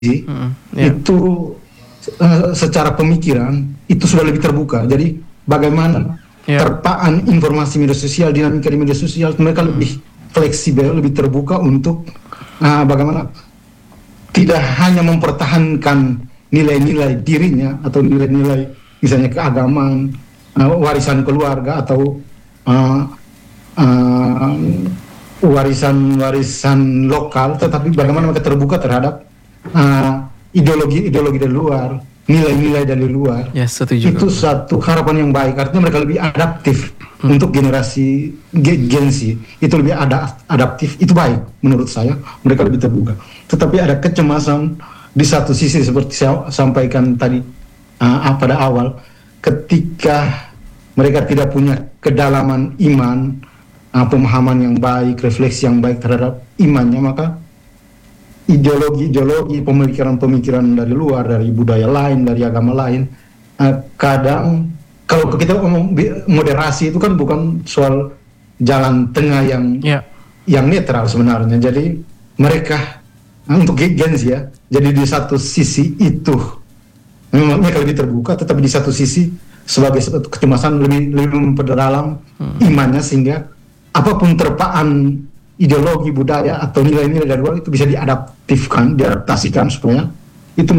itu secara pemikiran itu sudah lebih terbuka. Jadi bagaimana terpaan informasi media sosial, dinamika di media sosial, mereka lebih fleksibel, lebih terbuka untuk bagaimana tidak hanya mempertahankan nilai-nilai dirinya atau nilai-nilai misalnya keagamaan, warisan keluarga atau warisan lokal, tetapi bagaimana mereka terbuka terhadap ideologi dari luar, nilai-nilai dari luar. Setuju. Itu satu harapan yang baik. Artinya mereka lebih adaptif untuk generasi Gen Z. Itu lebih adaptif. Itu baik menurut saya. Mereka lebih terbuka. Tetapi ada kecemasan di satu sisi seperti saya sampaikan tadi pada awal, ketika mereka tidak punya kedalaman iman, pemahaman yang baik, refleksi yang baik terhadap imannya, maka ideologi, pemikiran-pemikiran dari luar, dari budaya lain, dari agama lain, kadang kalau kita ngomong moderasi itu kan bukan soal jalan tengah yang netral sebenarnya. Jadi mereka untuk Gen Z ya, jadi di satu sisi itu memang mereka lebih terbuka, tetapi di satu sisi sebagai satu kecemasan lebih memperdalam imannya, sehingga apapun terpaan ideologi, budaya atau nilai-nilai dari luar itu bisa diadaptasikan supaya itu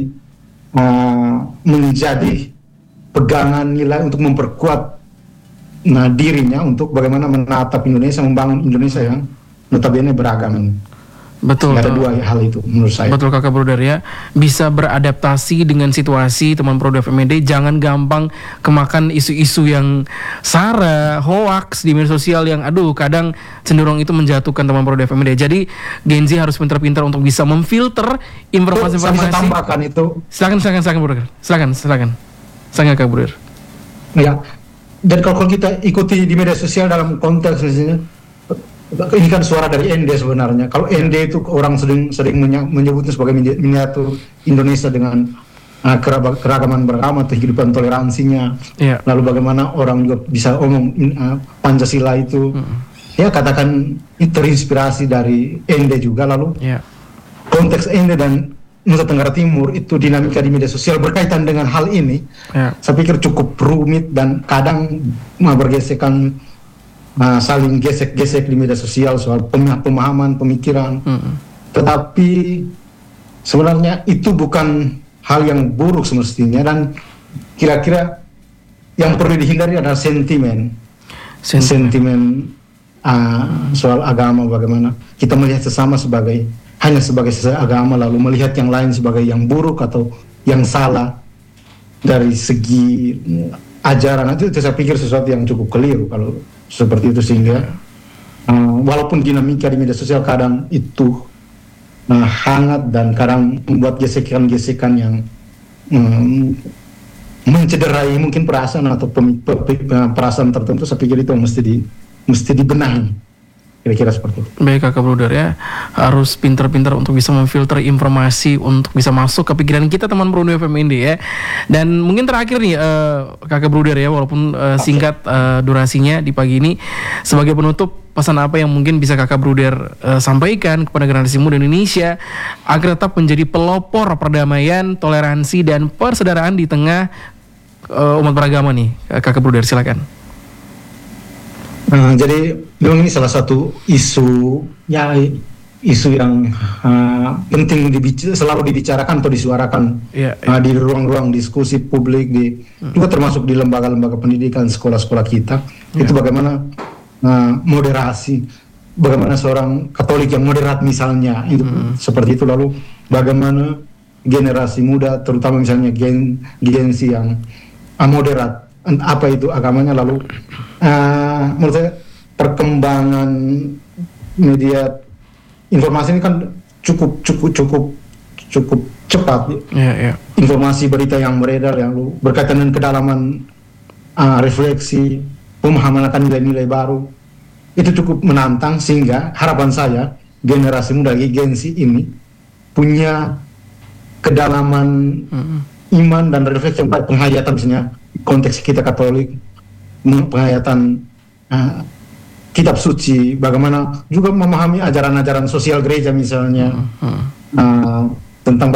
menjadi pegangan nilai untuk memperkuat dirinya untuk bagaimana menatap Indonesia, membangun Indonesia yang notabene beragam. Betul. Ada dua hal itu menurut saya. Betul Kakak Bruder ya. Bisa beradaptasi dengan situasi teman Pro FMD. Jangan gampang kemakan isu-isu yang sara, hoax di media sosial yang kadang cenderung itu menjatuhkan teman Pro FMD. Jadi Gen Z harus pintar-pintar untuk bisa memfilter informasi-informasi. Saya bisa tambahkan itu. Silakan Bruder. Silakan Kakak Bruder. Ya. Dan kalau kita ikuti di media sosial dalam konteks misalnya, ini kan suara dari ND sebenarnya. Kalau ND itu orang sering menyebutnya sebagai miniatur Indonesia dengan keragaman beragama atau kehidupan toleransinya. Lalu bagaimana orang juga bisa omong Pancasila itu. Ya katakan itu terinspirasi dari ND juga. Lalu konteks ND dan Nusa Tenggara Timur itu dinamika di media sosial berkaitan dengan hal ini. Saya pikir cukup rumit dan kadang bergesekan, saling gesek-gesek di media sosial soal pemahaman, pemikiran. Tetapi sebenarnya itu bukan hal yang buruk semestinya, dan kira-kira yang perlu dihindari adalah sentimen soal agama, bagaimana kita melihat sesama hanya sebagai agama, lalu melihat yang lain sebagai yang buruk atau yang salah dari segi ajaran. Itu saya pikir sesuatu yang cukup keliru kalau seperti itu, sehingga walaupun dinamika di media sosial kadang itu hangat dan kadang membuat gesekan-gesekan yang mencederai mungkin perasaan atau perasaan tertentu, saya pikir itu mesti dibenahi. Kira-kira seperti itu. Baik Kakak Bruder ya, harus pintar-pintar untuk bisa memfilter informasi untuk bisa masuk ke pikiran kita teman Pro FMD ya. Dan mungkin terakhir nih Kakak Bruder ya, walaupun singkat durasinya di pagi ini, sebagai penutup, pesan apa yang mungkin bisa Kakak Bruder sampaikan kepada generasi muda Indonesia agar tetap menjadi pelopor perdamaian, toleransi dan persaudaraan di tengah umat beragama nih, Kakak Bruder, silakan. Jadi memang ini salah satu isu yang penting selalu dibicarakan atau disuarakan di ruang-ruang diskusi publik, juga termasuk di lembaga-lembaga pendidikan, sekolah-sekolah kita. Itu bagaimana moderasi, bagaimana seorang Katolik yang moderat misalnya, itu seperti itu. Lalu bagaimana generasi muda, terutama misalnya Gen Z yang moderat, apa itu agamanya. Lalu menurut saya perkembangan media informasi ini kan cukup cepat. Informasi berita yang beredar yang berkaitan dengan kedalaman refleksi, pemahaman akan nilai-nilai baru, itu cukup menantang, sehingga harapan saya generasi muda Gen Z ini punya kedalaman iman dan refleksi yang baik, penghayatan misalnya konteks kita Katolik, penghayatan kitab suci, bagaimana juga memahami ajaran-ajaran sosial gereja misalnya, tentang